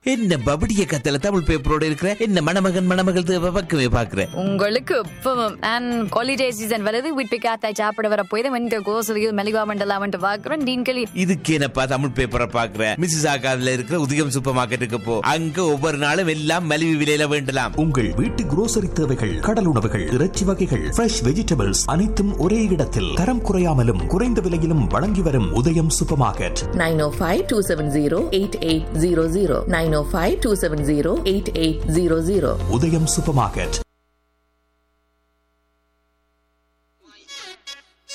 என்ன பபடிய கத்தல தமிழ் பேப்பரோட இருக்கிற என்ன மணமகள் தேவை பக்கமே பாக்குற உங்களுக்கு இப்பவும் அண்ட் ஹாலிடே சீசன் வருது வீட்டு காத்தாய் சாப்பிட வர போய் இந்த கோசலியில் மெலிவா மண்டலாமன்ட்டு பாக்குறேன் டீன்களி இதுக்கு என்னப்பா தமிழ் பேப்பரை பாக்குற மிஸ்ஸஸ் ஆகாதுல இருக்கிற உதயம் சூப்பர் மார்க்கெட்டுக்கு போ. அங்க ஒவ்வொரு நாளும் எல்லாம் மலிவு விலையில வேண்டலாம். உங்கள் வீட்டு குரோசரி தேவைகள், கடல் உணவுகள், இறைச்சி வகைகள், ஃப்ரெஷ் வெஜிடபிள்ஸ் அனைத்தும் ஒரே இடத்தில் தரம் குறையாமலும் குறைந்த விலையிலும் வழங்கி வரும் உதயம் சூப்பர் மார்க்கெட். 905-270-8800 905-270-8800 உதயம் சூப்பர் மார்க்கெட்.